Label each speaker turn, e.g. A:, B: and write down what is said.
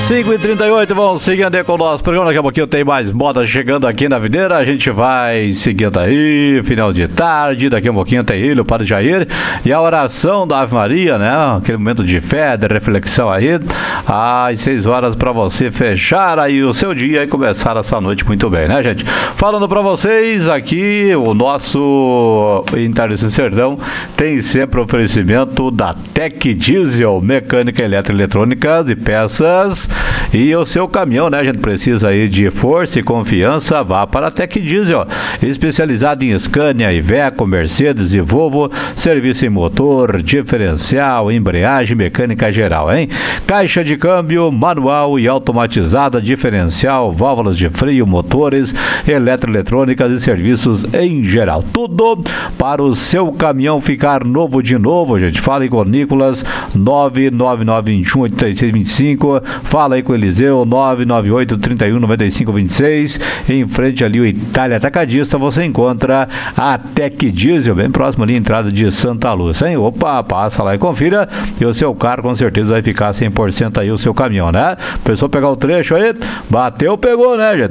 A: 5h38, vamos seguindo aí com o nosso programa. Daqui a pouquinho tem mais moda chegando aqui na Videira. A gente vai seguindo aí, final de tarde. Daqui a pouquinho tem ele, o Padre Jair. E a oração da Ave Maria, né? Aquele momento de fé, de reflexão aí. Às 6 horas para você fechar aí o seu dia e começar a sua noite muito bem, né, gente? Falando para vocês aqui, o nosso Interior Serdão tem sempre oferecimento da Tec Diesel, mecânica elétrica e eletrônica de peças. E o seu caminhão, né? A gente precisa aí de força e confiança, vá para a Tec Diesel, especializado em Scania, Iveco, Mercedes e Volvo, serviço em motor, diferencial, embreagem, mecânica geral, hein? Caixa de câmbio, manual e automatizada, diferencial, válvulas de freio, motores, eletroeletrônicas e serviços em geral. Tudo para o seu caminhão ficar novo de novo, gente. Fala aí com o Nicolas, 999218625. Fala aí com o Eliseu, 998319526. Em frente ali o Itália Atacadista, você encontra a Tec Diesel, bem próximo ali, entrada de Santa Lúcia, hein? Opa, passa lá e confira, e o seu carro com certeza vai ficar 100% aí, o seu caminhão, né? Pessoal pegar o trecho aí, bateu, pegou, né, gente?